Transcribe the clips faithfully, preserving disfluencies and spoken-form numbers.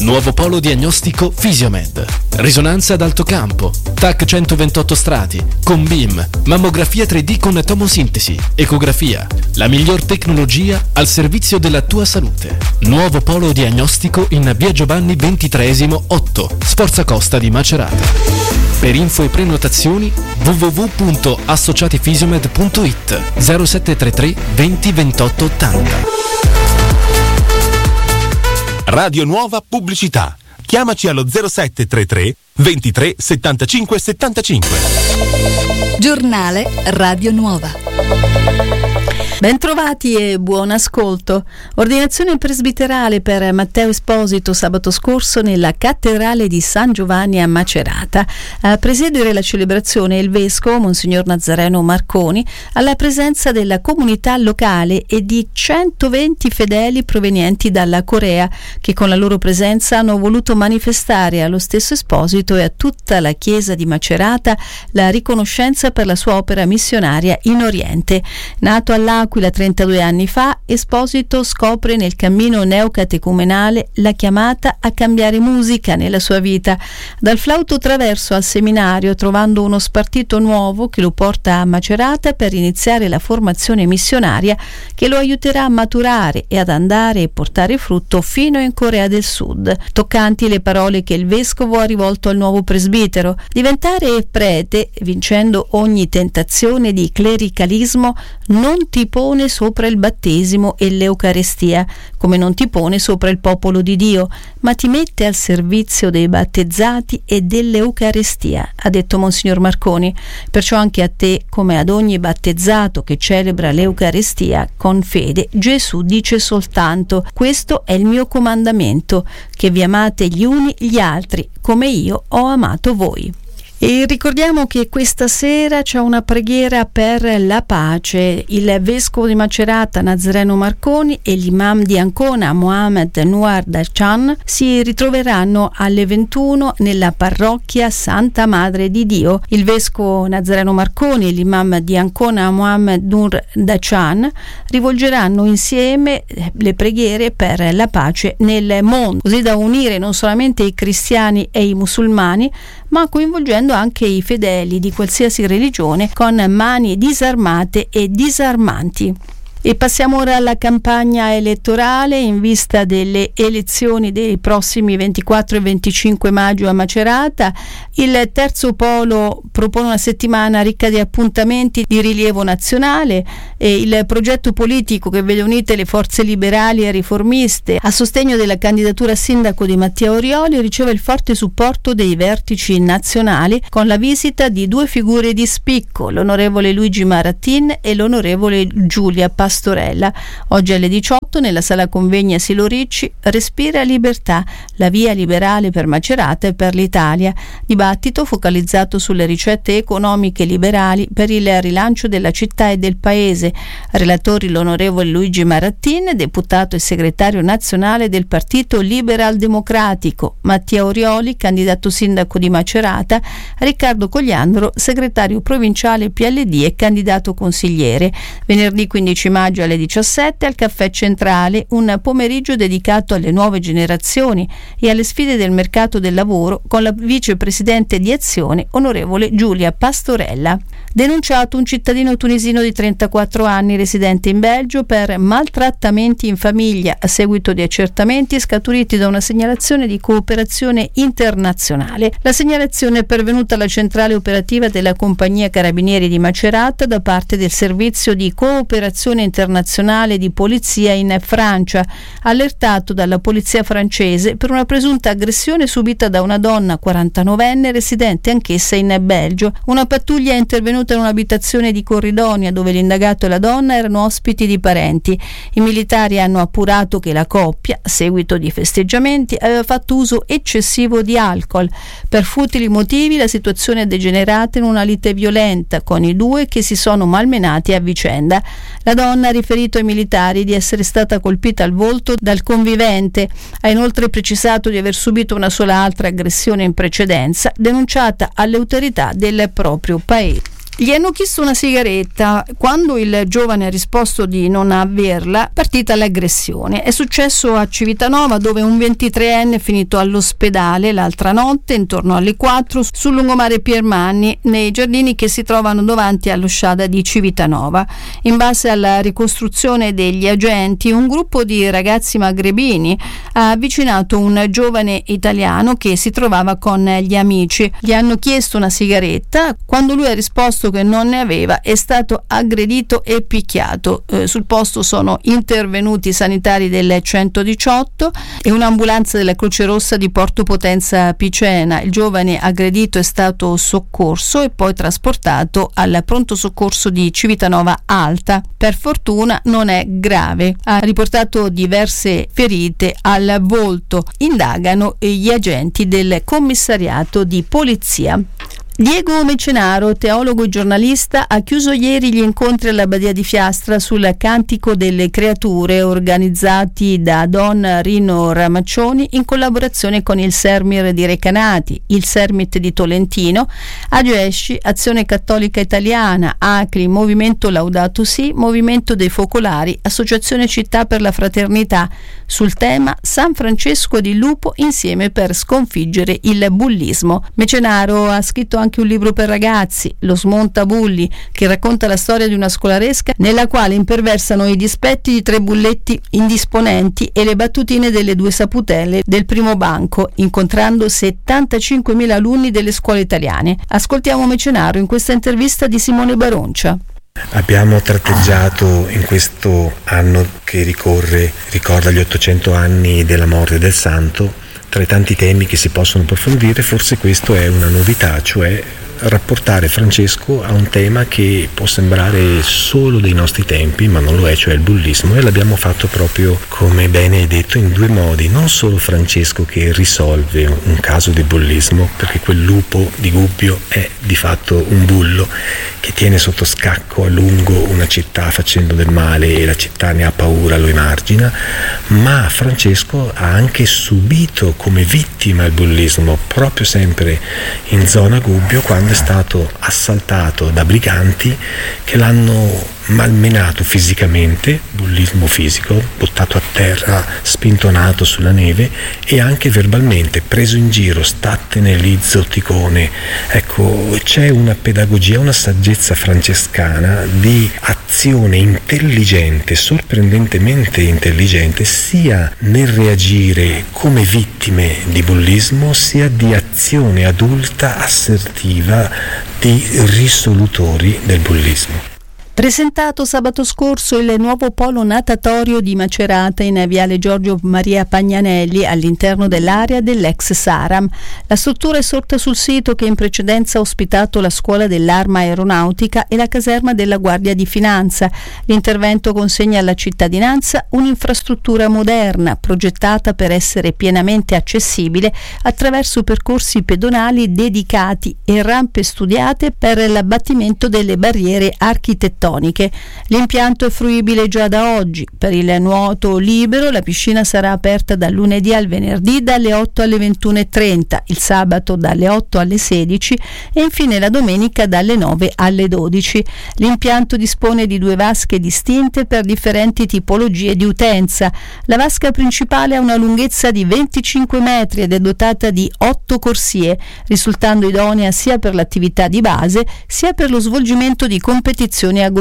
Nuovo polo diagnostico Fisiomed. Risonanza ad alto campo, T A C centoventotto strati, con B I M, mammografia tre D con tomosintesi, ecografia. La miglior tecnologia al servizio della tua salute. Nuovo polo diagnostico in via Giovanni ventitreesimo otto, Sforza Costa di Macerata. Per info e prenotazioni w w w punto associatifisiomed punto i t zero sette tre tre venti ventotto ottanta. Radio Nuova Pubblicità. Chiamaci allo zero sette tre tre ventitré settantacinque settantacinque. Giornale Radio Nuova. Bentrovati e buon ascolto. Ordinazione presbiterale per Matteo Esposito sabato scorso nella cattedrale di San Giovanni a Macerata. A presiedere la celebrazione il vescovo Monsignor Nazareno Marconi, alla presenza della comunità locale e di centoventi fedeli provenienti dalla Corea, che con la loro presenza hanno voluto manifestare allo stesso Esposito e a tutta la Chiesa di Macerata la riconoscenza per la sua opera missionaria in Oriente. Nato all'Aquila trentadue anni fa, Esposito scopre nel cammino neocatecumenale la chiamata a cambiare musica nella sua vita, dal flauto traverso al seminario, trovando uno spartito nuovo che lo porta a Macerata per iniziare la formazione missionaria che lo aiuterà a maturare e ad andare e portare frutto fino in Corea del Sud. Toccanti le parole che il vescovo ha rivolto al nuovo presbitero: diventare prete, vincendo ogni tentazione di clericalismo, non ti pone sopra il battesimo e l'Eucarestia, come non ti pone sopra il popolo di Dio, ma ti mette al servizio dei battezzati e dell'Eucarestia, ha detto Monsignor Marconi. Perciò anche a te, come ad ogni battezzato che celebra l'Eucarestia con fede, Gesù dice soltanto: questo è il mio comandamento, che vi amate gli uni gli altri, come io ho amato voi. E ricordiamo che questa sera c'è una preghiera per la pace. Il vescovo di Macerata Nazareno Marconi e l'imam di Ancona Mohammed Nuar Dachan si ritroveranno alle ventuno nella parrocchia Santa Madre di Dio. Il vescovo Nazareno Marconi e l'imam di Ancona Mohammed Nur Dachan rivolgeranno insieme le preghiere per la pace nel mondo, così da unire non solamente i cristiani e i musulmani, ma coinvolgendo anche i fedeli di qualsiasi religione con mani disarmate e disarmanti. E passiamo ora alla campagna elettorale in vista delle elezioni dei prossimi ventiquattro e venticinque maggio a Macerata. Il terzo polo propone una settimana ricca di appuntamenti di rilievo nazionale e il progetto politico che vede unite le forze liberali e riformiste a sostegno della candidatura a sindaco di Matteo Orioli riceve il forte supporto dei vertici nazionali con la visita di due figure di spicco, l'onorevole Luigi Maratin e l'onorevole Giulia Pastorella. Oggi alle diciotto nella sala convegni a Silo Ricci, Respira libertà, la via liberale per Macerata e per l'Italia, dibattito focalizzato sulle ricette economiche liberali per il rilancio della città e del paese. Relatori l'onorevole Luigi Maratin, deputato e segretario nazionale del Partito Liberal Democratico, Mattia Orioli, candidato sindaco di Macerata, Riccardo Cogliandro, segretario provinciale P L D e candidato consigliere. Venerdì quindici maggio alle diciassette al Caffè Centrale, un pomeriggio dedicato alle nuove generazioni e alle sfide del mercato del lavoro con la vicepresidente di Azione, onorevole Giulia Pastorella. Denunciato un cittadino tunisino di trentaquattro anni residente in Belgio per maltrattamenti in famiglia a seguito di accertamenti scaturiti da una segnalazione di cooperazione internazionale. La segnalazione è pervenuta alla centrale operativa della compagnia Carabinieri di Macerata da parte del servizio di cooperazione internazionale di polizia in Francia, allertato dalla polizia francese per una presunta aggressione subita da una donna quarantanovenne residente anch'essa in Belgio. Una pattuglia è intervenuta in un'abitazione di Corridonia dove l'indagato e la donna erano ospiti di parenti. I militari hanno appurato che la coppia, a seguito di festeggiamenti, aveva fatto uso eccessivo di alcol. Per futili motivi la situazione è degenerata in una lite violenta con i due che si sono malmenati a vicenda. La donna ha riferito ai militari di essere stata colpita al volto dal convivente. Ha inoltre precisato di aver subito una sola altra aggressione in precedenza, denunciata alle autorità del proprio paese. Gli hanno chiesto una sigaretta. Quando il giovane ha risposto di non averla, partita l'aggressione. È successo a Civitanova, dove un ventitreenne è finito all'ospedale l'altra notte intorno alle quattro sul lungomare Piermanni, nei giardini che si trovano davanti allo Sciada di Civitanova. In base alla ricostruzione degli agenti, un gruppo di ragazzi magrebini ha avvicinato un giovane italiano che si trovava con gli amici. Gli hanno chiesto una sigaretta. Quando lui ha risposto che non ne aveva, è stato aggredito e picchiato. Eh, sul posto sono intervenuti i sanitari del centodiciotto e un'ambulanza della Croce Rossa di Porto Potenza Picena. Il giovane aggredito è stato soccorso e poi trasportato al pronto soccorso di Civitanova Alta. Per fortuna non è grave. Ha riportato diverse ferite al volto. Indagano gli agenti del commissariato di polizia. Diego Mecenaro, teologo e giornalista, ha chiuso ieri gli incontri alla Badia di Fiastra sul Cantico delle Creature organizzati da Don Rino Ramaccioni in collaborazione con il Sermir di Recanati, il Sermit di Tolentino, Agesci, Azione Cattolica Italiana, Acri, Movimento Laudato Si, Movimento dei Focolari, Associazione Città per la Fraternità, sul tema San Francesco di Lupo insieme per sconfiggere il bullismo. Mecenaro ha scritto anche anche un libro per ragazzi, Lo Smontabulli, che racconta la storia di una scolaresca nella quale imperversano i dispetti di tre bulletti indisponenti e le battutine delle due saputelle del primo banco, incontrando settantacinquemila alunni delle scuole italiane. Ascoltiamo Mecenaro in questa intervista di Simone Baroncia. Abbiamo tratteggiato in questo anno che ricorre, ricorda gli ottocento anni della morte del santo. Tra i tanti temi che si possono approfondire, forse questo è una novità, cioè rapportare Francesco a un tema che può sembrare solo dei nostri tempi, ma non lo è, cioè il bullismo, e l'abbiamo fatto proprio, come bene hai detto, in due modi. Non solo Francesco che risolve un caso di bullismo, perché quel lupo di Gubbio è di fatto un bullo che tiene sotto scacco a lungo una città facendo del male e la città ne ha paura, lo emargina, ma Francesco ha anche subito come vittima il bullismo, proprio sempre in zona Gubbio, quando è stato assaltato da briganti che l'hanno malmenato fisicamente, bullismo fisico, buttato a terra, spintonato sulla neve, e anche verbalmente, preso in giro, statene lì zotticone. Ecco, c'è una pedagogia, una saggezza francescana di azione intelligente, sorprendentemente intelligente, sia nel reagire come vittime di bullismo, sia di azione adulta assertiva di risolutori del bullismo. Presentato sabato scorso il nuovo polo natatorio di Macerata in Viale Giorgio Maria Pagnanelli all'interno dell'area dell'ex Saram. La struttura è sorta sul sito che in precedenza ha ospitato la scuola dell'arma aeronautica e la caserma della Guardia di Finanza. L'intervento consegna alla cittadinanza un'infrastruttura moderna progettata per essere pienamente accessibile attraverso percorsi pedonali dedicati e rampe studiate per l'abbattimento delle barriere architettoniche. L'impianto è fruibile già da oggi. Per il nuoto libero la piscina sarà aperta dal lunedì al venerdì dalle otto alle ventuno e trenta, il sabato dalle otto alle sedici e infine la domenica dalle nove alle dodici. L'impianto dispone di due vasche distinte per differenti tipologie di utenza. La vasca principale ha una lunghezza di venticinque metri ed è dotata di otto corsie, risultando idonea sia per l'attività di base sia per lo svolgimento di competizioni agonistiche.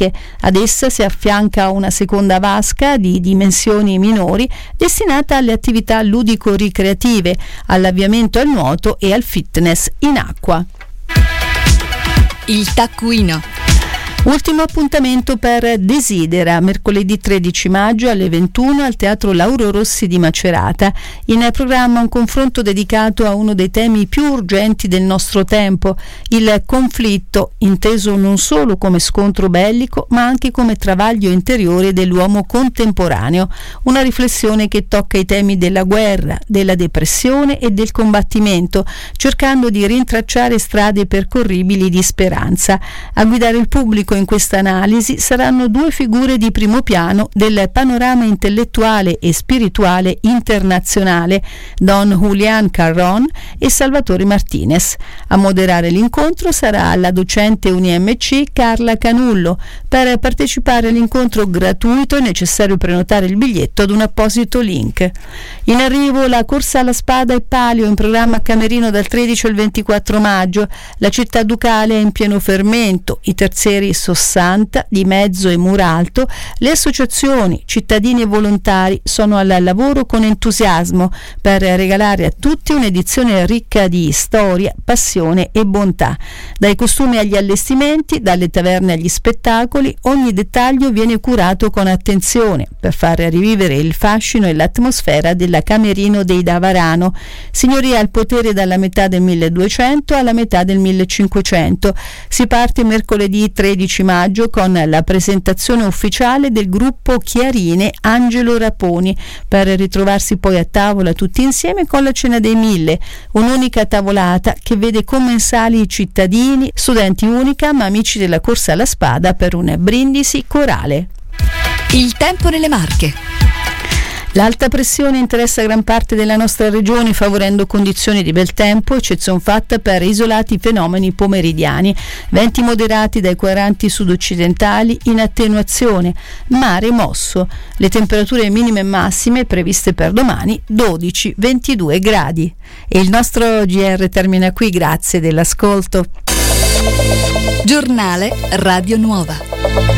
Ad essa si affianca una seconda vasca di dimensioni minori destinata alle attività ludico-ricreative, all'avviamento al nuoto e al fitness in acqua. Il taccuino. Ultimo appuntamento per Desidera, mercoledì tredici maggio alle ventuno al Teatro Lauro Rossi di Macerata. In programma un confronto dedicato a uno dei temi più urgenti del nostro tempo, il conflitto, inteso non solo come scontro bellico, ma anche come travaglio interiore dell'uomo contemporaneo. Una riflessione che tocca i temi della guerra, della depressione e del combattimento, cercando di rintracciare strade percorribili di speranza. A guidare il pubblico in questa analisi saranno due figure di primo piano del panorama intellettuale e spirituale internazionale, Don Julián Carrón e Salvatore Martinez. A moderare l'incontro sarà la docente U N I M C Carla Canullo. Per partecipare all'incontro gratuito è necessario prenotare il biglietto ad un apposito link. In arrivo la corsa alla spada e palio, in programma a Camerino dal tredici al ventiquattro maggio. La città ducale è in pieno fermento, i terzieri Sossanta, Di Mezzo e Muralto, le associazioni, cittadini e volontari sono al lavoro con entusiasmo per regalare a tutti un'edizione ricca di storia, passione e bontà. Dai costumi agli allestimenti, dalle taverne agli spettacoli, ogni dettaglio viene curato con attenzione per far rivivere il fascino e l'atmosfera della Camerino dei Davarano, signoria al potere dalla metà del milleduecento alla metà del millecinquecento. Si parte mercoledì tredici maggio con la presentazione ufficiale del gruppo Chiarine Angelo Raponi, per ritrovarsi poi a tavola tutti insieme con la Cena dei Mille, un'unica tavolata che vede commensali i cittadini, studenti unica ma amici della corsa alla spada per un brindisi corale. Il tempo nelle Marche. L'alta pressione interessa gran parte della nostra regione, favorendo condizioni di bel tempo, eccezion fatta per isolati fenomeni pomeridiani. Venti moderati dai quaranta sud-occidentali in attenuazione, mare mosso. Le temperature minime e massime previste per domani dodici ventidue gradi. E il nostro G R termina qui, grazie dell'ascolto. Giornale Radio Nuova.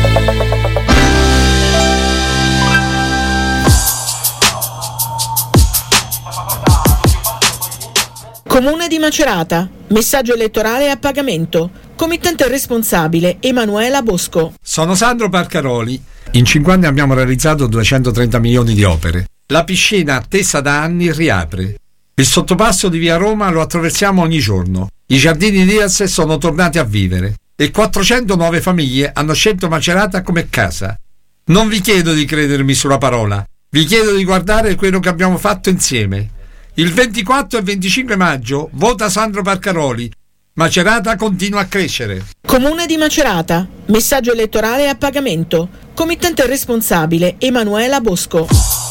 Comune di Macerata, messaggio elettorale a pagamento. Committente responsabile Emanuela Bosco. Sono Sandro Parcaroli. In cinque anni abbiamo realizzato duecentotrenta milioni di opere. La piscina, attesa da anni, riapre. Il sottopasso di via Roma lo attraversiamo ogni giorno. I giardini Diaz sono tornati a vivere e quattrocentonove famiglie hanno scelto Macerata come casa. Non vi chiedo di credermi sulla parola, vi chiedo di guardare quello che abbiamo fatto insieme. Il ventiquattro e venticinque maggio vota Sandro Parcaroli. Macerata continua a crescere. Comune di Macerata, messaggio elettorale a pagamento. Committente responsabile Emanuela Bosco.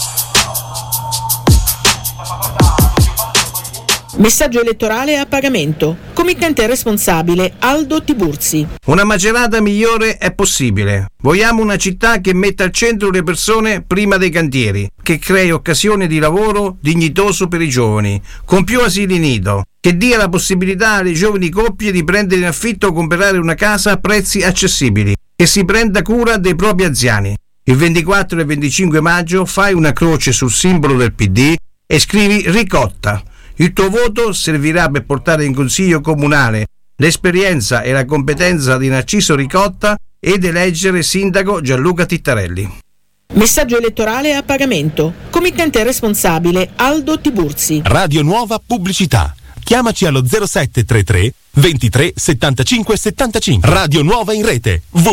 Messaggio elettorale a pagamento. Committente responsabile Aldo Tiburzi. Una Macerata migliore è possibile. Vogliamo una città che metta al centro le persone prima dei cantieri, che crei occasioni di lavoro dignitoso per i giovani, con più asili nido, che dia la possibilità alle giovani coppie di prendere in affitto o comprare una casa a prezzi accessibili, che si prenda cura dei propri anziani. Il ventiquattro e venticinque maggio fai una croce sul simbolo del P D e scrivi Ricotta. Il tuo voto servirà per portare in consiglio comunale l'esperienza e la competenza di Narciso Ricotta ed eleggere sindaco Gianluca Tittarelli. Messaggio elettorale a pagamento. Committente responsabile Aldo Tiburzi. Radio Nuova Pubblicità. Chiamaci allo zero sette tre tre ventitré settantacinque settantacinque. Radio Nuova in rete.